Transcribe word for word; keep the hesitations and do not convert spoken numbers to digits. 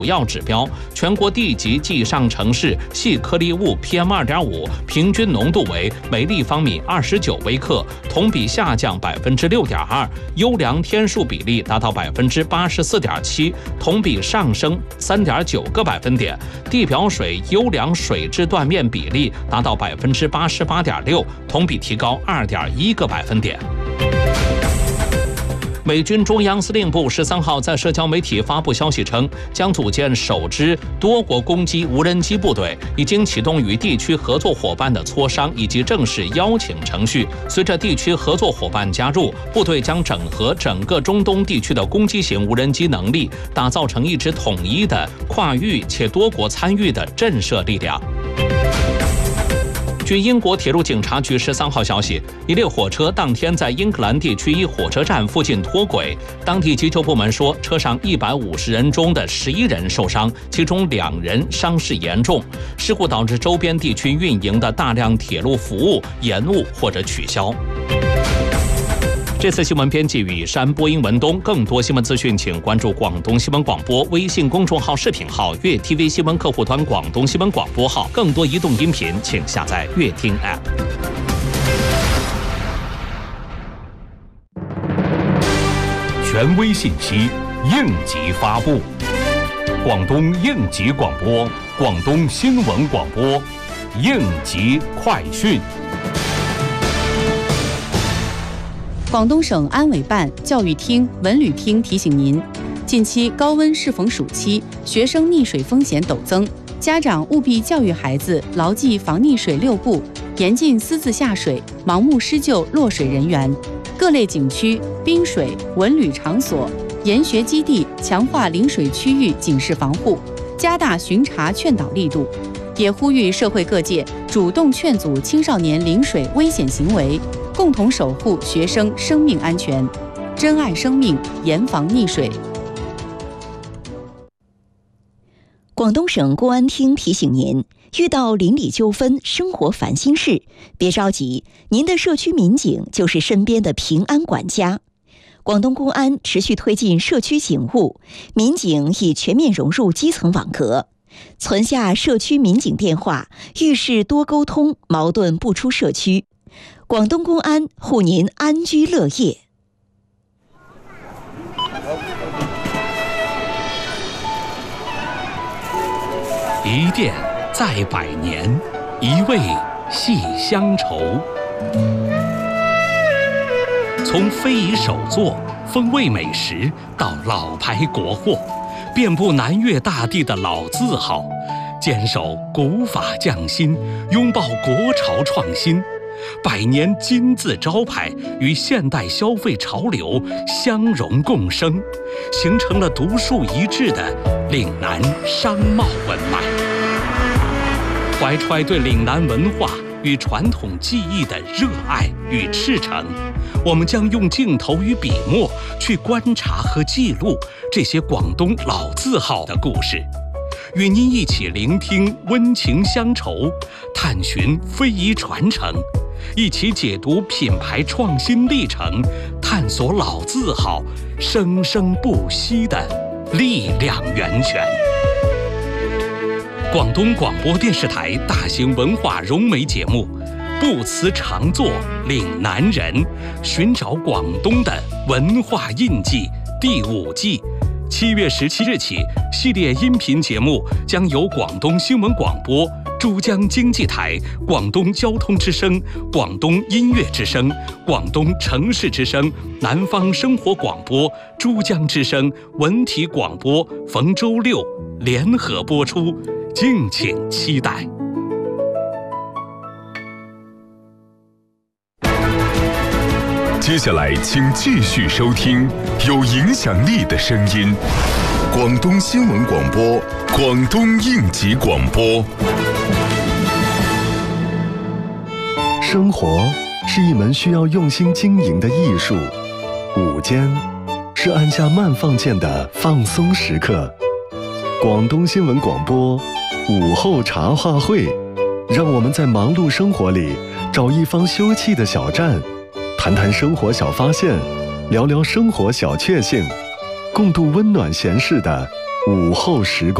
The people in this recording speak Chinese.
主要指标，全国地级及上城市细颗粒物 P M 二点五 平均浓度为每立方米二十九微克，同比下降百分之六点二，优良天数比例达到百分之八十四点七，同比上升三点九个百分点。地表水优良水质断面比例达到百分之八十八点六，同比提高二点一个百分点。美军中央司令部十三号在社交媒体发布消息称，将组建首支多国攻击无人机部队，已经启动与地区合作伙伴的磋商以及正式邀请程序。随着地区合作伙伴加入，部队将整合整个中东地区的攻击型无人机能力，打造成一支统一的、跨域且多国参与的震慑力量。据英国铁路警察局十三号消息，一列火车当天在英格兰地区一火车站附近脱轨，当地急救部门说，车上一百五十人中的十一人受伤，其中两人伤势严重。事故导致周边地区运营的大量铁路服务延误或者取消。这次新闻编辑雨山，播音文东。更多新闻资讯，请关注广东新闻广播微信公众号、视频号、粤 T V 新闻客户端、广东新闻广播号。更多移动音频，请下载粤听 App。 权威信息，应急发布。广东应急广播，广东新闻广播，应急快讯。 广东省安委办、教育厅、文旅厅提醒您：近期高温适逢暑期，学生溺水风险陡增，家长务必教育孩子牢记防溺水六步，严禁私自下水，盲目施救落水人员。各类景区、滨水、文旅场所、研学基地强化临水区域警示防护，加大巡查劝导力度，也呼吁社会各界主动劝阻青少年临水危险行为，共同守护学生生命安全，珍爱生命，严防溺水。 广东省公安厅提醒您，遇到邻里纠纷、生活烦心事，别着急，您的社区民警就是身边的平安管家。广东公安持续推进社区警务，民警已全面融入基层网格，存下社区民警电话，遇事多沟通，矛盾不出社区。广东公安护您安居乐业。 一店在百年，一味系乡愁。从非遗手作、风味美食到老牌国货，遍布南粤大地的老字号，坚守古法匠心，拥抱国潮创新。百年金字招牌与现代消费潮流相融共生，形成了独树一帜的岭南商贸文脉。怀揣对岭南文化与传统技艺的热爱与赤诚，我们将用镜头与笔墨去观察和记录这些广东老字号的故事，与您一起聆听温情乡愁，探寻非遗传承，一起解读品牌创新历程，探索老字号生生不息的力量源泉。广东广播电视台大型文化融媒节目《不辞常作岭南人》，寻找广东的文化印记第五季，七月十七日起，系列音频节目将由广东新闻广播、珠江经济台、广东交通之声、广东音乐之声、广东城市之声、南方生活广播、珠江之声、文体广播逢周六联合播出，敬请期待。 接下来请继续收听有影响力的声音，广东新闻广播，广东应急广播。 生活是一门需要用心经营的艺术，午间是按下慢放键的放松时刻。广东新闻广播午后茶话会，让我们在忙碌生活里找一方休憩的小站，谈谈生活小发现，聊聊生活小确幸，共度温暖闲适的午后时光。